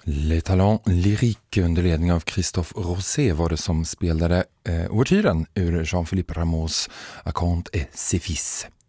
Les Talents Lyrique under ledning av Christophe Rosé var det som spelade ouvertyren ur Jean-Philippe Rameaus A Conte et ses fils.